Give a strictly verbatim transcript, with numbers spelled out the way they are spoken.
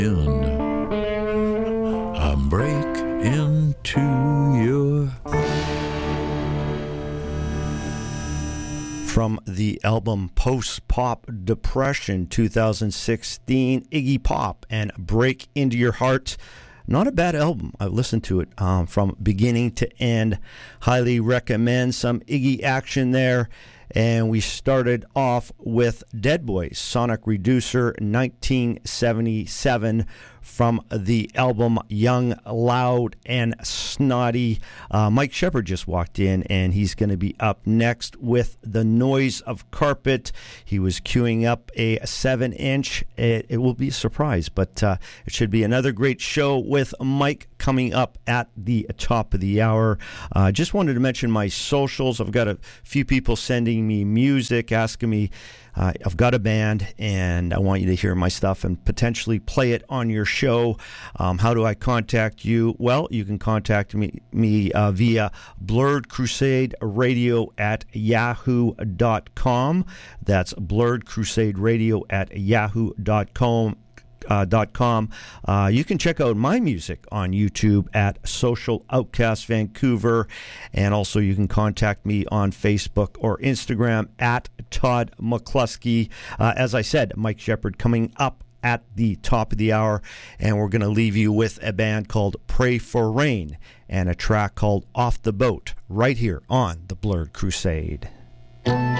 In, I break into your... From the album Post-Pop Depression two thousand sixteen, Iggy Pop and Break Into Your Heart. Not a bad album. I've listened to it um, from beginning to end. Highly recommend some Iggy action there. And we started off with Dead Boys, Sonic Reducer, nineteen seventy-seven, from the album Young, Loud, and Snotty. Uh, Mike Shepard just walked in, and he's going to be up next with The Noise of Carpet. He was queuing up a seven-inch. It, it will be a surprise, but uh, it should be another great show with Mike coming up at the top of the hour. I uh, just wanted to mention my socials. I've got a few people sending me music, asking me, uh, I've got a band and I want you to hear my stuff and potentially play it on your show. Um, how do I contact you? Well, you can contact me, me uh, via blurred crusade radio at yahoo dot com. That's blurred crusade radio at yahoo dot com. Uh, dot com. Uh, you can check out my music on YouTube at Social Outcast Vancouver, and also you can contact me on Facebook or Instagram at Todd McCluskey. Uh, as I said, Mike Shepard coming up at the top of the hour, and we're going to leave you with a band called Pray for Rain and a track called Off the Boat right here on the Blurred Crusade.